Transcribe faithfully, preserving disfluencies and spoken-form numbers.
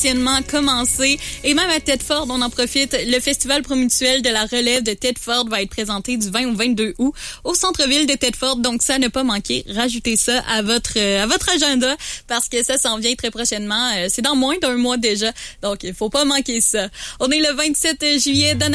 officiellement commencé. Et même à Thetford, on en profite. Le festival promutuel de la relève de Thetford va être présenté du vingt au vingt-deux août au centre-ville de Thetford. Donc, ça, ne pas manquer. Rajoutez ça à votre euh, à votre agenda parce que ça s'en vient très prochainement. Euh, c'est dans moins d'un mois déjà. Donc, il faut pas manquer ça. On est le vingt-sept juillet.